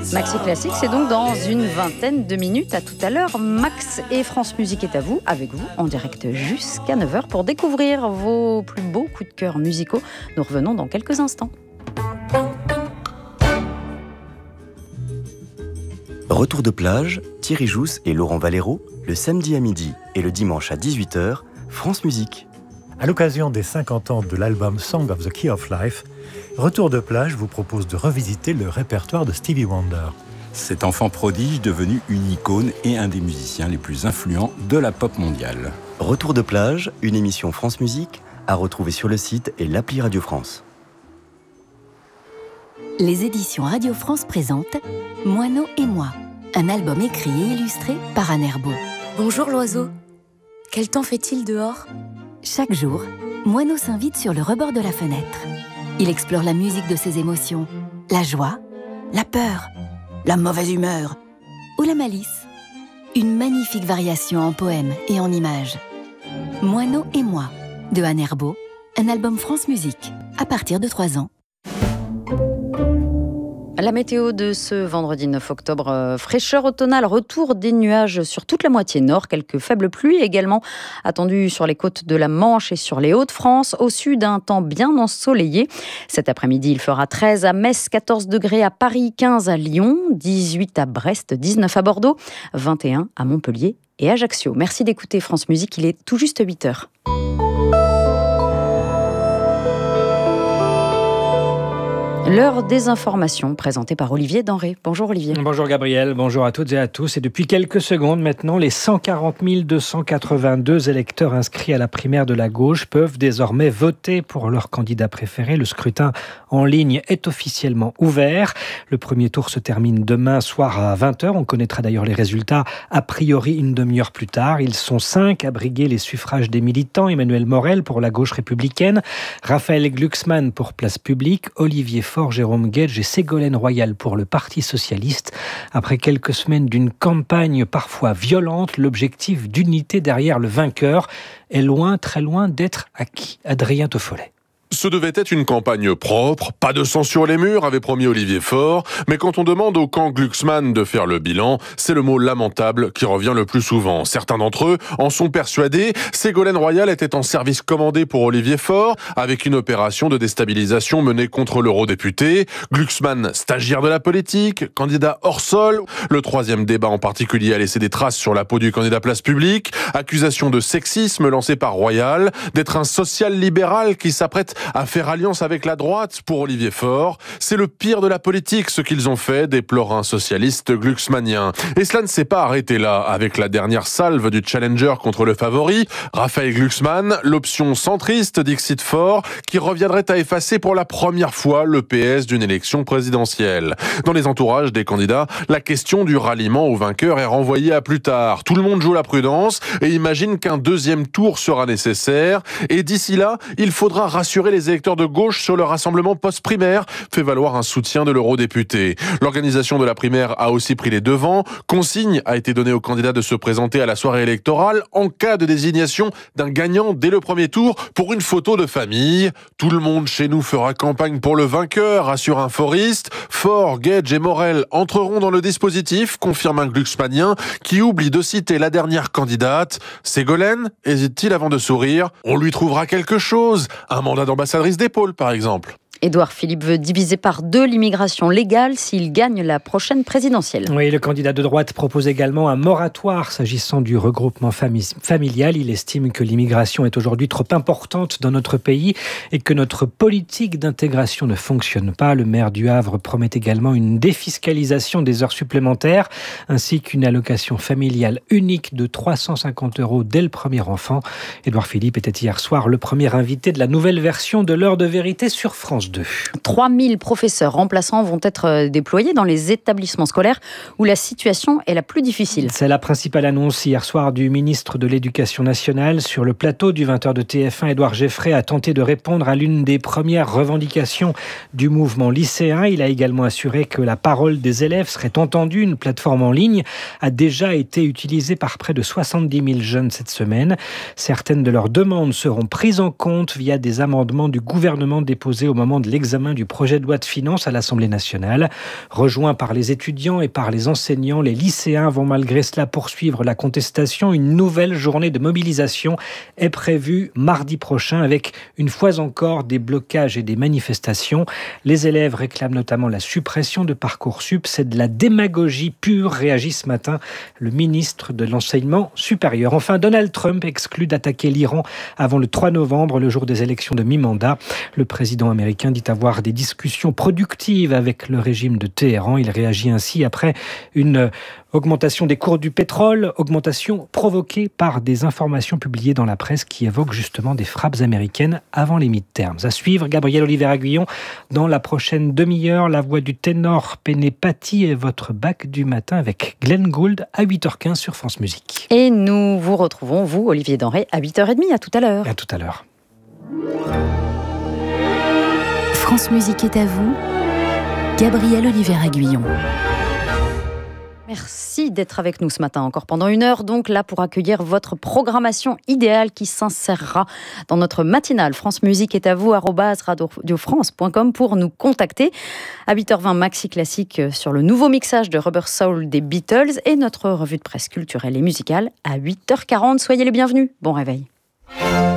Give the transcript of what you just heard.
Maxi Classique, c'est donc dans une vingtaine de minutes. À tout à l'heure. Max et France Musique est avec vous, en direct jusqu'à 9h pour découvrir vos plus beaux coups de cœur musicaux. Nous revenons dans quelques instants. Retour de plage, Thierry Jousse et Laurent Valero, le samedi à midi et le dimanche à 18h, France Musique. À l'occasion des 50 ans de l'album Song of the Key of Life, Retour de plage vous propose de revisiter le répertoire de Stevie Wonder. Cet enfant prodige devenu une icône et un des musiciens les plus influents de la pop mondiale. Retour de plage, une émission France Musique à retrouver sur le site et l'appli Radio France. Les éditions Radio France présentent Moineau et moi, un album écrit et illustré par Anne Herbeau. Bonjour l'oiseau. Quel temps fait-il dehors ? Chaque jour, Moineau s'invite sur le rebord de la fenêtre. Il explore la musique de ses émotions, la joie, la peur, la mauvaise humeur ou la malice. Une magnifique variation en poèmes et en images. Moineau et moi, de Anne Herbeau, un album France Musique, à partir de 3 ans. La météo de ce vendredi 9 octobre, fraîcheur automnale, retour des nuages sur toute la moitié nord, quelques faibles pluies également attendues sur les côtes de la Manche et sur les Hauts-de-France. Au sud, un temps bien ensoleillé. Cet après-midi, il fera 13 à Metz, 14 degrés à Paris, 15 à Lyon, 18 à Brest, 19 à Bordeaux, 21 à Montpellier et Ajaccio. Merci d'écouter France Musique, il est tout juste 8h. L'heure des informations présentée par Olivier Denré. Bonjour Olivier. Bonjour Gabriel, bonjour à toutes et à tous. Et depuis quelques secondes maintenant, les 140 282 électeurs inscrits à la primaire de la gauche peuvent désormais voter pour leur candidat préféré. Le scrutin en ligne est officiellement ouvert. Le premier tour se termine demain soir à 20h. On connaîtra d'ailleurs les résultats a priori une demi-heure plus tard. Ils sont 5 à briguer les suffrages des militants. Emmanuel Morel pour la gauche républicaine, Raphaël Glucksmann pour Place Publique, Olivier Faure, Jérôme Guedj et Ségolène Royal pour le Parti socialiste. Après quelques semaines d'une campagne parfois violente, l'objectif d'unité derrière le vainqueur est loin, très loin d'être acquis. Adrien Toffolet. Ce devait être une campagne propre, pas de sang sur les murs, avait promis Olivier Faure, mais quand on demande au camp Glucksmann de faire le bilan, c'est le mot lamentable qui revient le plus souvent. Certains d'entre eux en sont persuadés. Ségolène Royal était en service commandé pour Olivier Faure, avec une opération de déstabilisation menée contre l'eurodéputé. Glucksmann, stagiaire de la politique, candidat hors sol. Le troisième débat en particulier a laissé des traces sur la peau du candidat Place Publique. Accusation de sexisme lancée par Royal, d'être un social-libéral qui s'apprête à faire alliance avec la droite pour Olivier Faure. C'est le pire de la politique ce qu'ils ont fait, déplore un socialiste glucksmannien. Et cela ne s'est pas arrêté là, avec la dernière salve du challenger contre le favori, Raphaël Glucksmann, l'option centriste d'Ixit Faure, qui reviendrait à effacer pour la première fois le PS d'une élection présidentielle. Dans les entourages des candidats, la question du ralliement au vainqueur est renvoyée à plus tard. Tout le monde joue la prudence et imagine qu'un deuxième tour sera nécessaire. Et d'ici là, il faudra rassurer les électeurs de gauche sur le rassemblement post-primaire, fait valoir un soutien de l'eurodéputé. L'organisation de la primaire a aussi pris les devants. Consigne a été donnée aux candidats de se présenter à la soirée électorale en cas de désignation d'un gagnant dès le premier tour pour une photo de famille. Tout le monde chez nous fera campagne pour le vainqueur, assure un foriste. Faure, Guedj et Morel entreront dans le dispositif, confirme un glucksmannien qui oublie de citer la dernière candidate. Ségolène hésite-t-il avant de sourire ? On lui trouvera quelque chose, un mandat d'ambassadrice d'épaule par exemple. Édouard Philippe veut diviser par 2 l'immigration légale s'il gagne la prochaine présidentielle. Oui, le candidat de droite propose également un moratoire s'agissant du regroupement familial. Il estime que l'immigration est aujourd'hui trop importante dans notre pays et que notre politique d'intégration ne fonctionne pas. Le maire du Havre promet également une défiscalisation des heures supplémentaires ainsi qu'une allocation familiale unique de 350 € dès le premier enfant. Édouard Philippe était hier soir le premier invité de la nouvelle version de l'heure de vérité sur France 2. 3000 professeurs remplaçants vont être déployés dans les établissements scolaires où la situation est la plus difficile. C'est la principale annonce hier soir du ministre de l'Éducation nationale. Sur le plateau du 20h de TF1, Édouard Geffray a tenté de répondre à l'une des premières revendications du mouvement lycéen. Il a également assuré que la parole des élèves serait entendue. Une plateforme en ligne a déjà été utilisée par près de 70 000 jeunes cette semaine. Certaines de leurs demandes seront prises en compte via des amendements du gouvernement déposés au moment de l'examen du projet de loi de finances à l'Assemblée nationale. Rejoints par les étudiants et par les enseignants, les lycéens vont malgré cela poursuivre la contestation. Une nouvelle journée de mobilisation est prévue mardi prochain avec une fois encore des blocages et des manifestations. Les élèves réclament notamment la suppression de Parcoursup. C'est de la démagogie pure, réagit ce matin le ministre de l'Enseignement supérieur. Enfin, Donald Trump exclut d'attaquer l'Iran avant le 3 novembre, le jour des élections de mi-mandat. Le président américain dit avoir des discussions productives avec le régime de Téhéran. Il réagit ainsi après une augmentation des cours du pétrole, augmentation provoquée par des informations publiées dans la presse qui évoquent justement des frappes américaines avant les midterms. À suivre, Gabriel Oliver-Aguillon dans la prochaine demi-heure. La voix du ténor Pené Patti et votre bac du matin avec Glenn Gould à 8h15 sur France Musique. Et nous vous retrouvons, vous, Olivier Denré, à 8h30. À tout à l'heure. À tout à l'heure. France Musique est à vous, Gabriel Oliver-Aguillon. Merci d'être avec nous ce matin, encore pendant une heure, donc là pour accueillir votre programmation idéale qui s'insérera dans notre matinale. France Musique est à vous, @radiofrance.com pour nous contacter. À 8h20, Maxi Classique sur le nouveau mixage de Rubber Soul des Beatles et notre revue de presse culturelle et musicale à 8h40. Soyez les bienvenus, bon réveil.